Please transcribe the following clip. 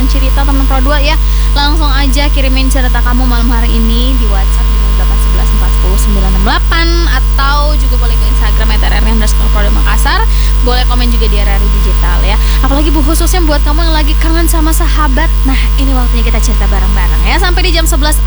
cerita teman Pro 2 ya. Langsung aja kirimin cerita kamu malam hari ini di WhatsApp di 0811 410 968 atau juga boleh ke Instagram @rri_pro2 Makassar. Boleh komen juga di RRI Digital ya. Apalagi khususnya buat kamu yang lagi kangen sama sahabat. Nah, ini waktunya kita cerita bareng-bareng ya sampai di jam 11